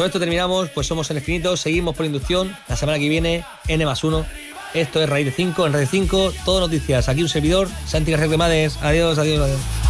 con esto terminamos, pues somos El Infinito, seguimos por inducción, la semana que viene, N+1. Esto es Raíz de 5, en Raíz de 5, todo noticias. Aquí un servidor, Santi García Cremades. Adiós, adiós, adiós.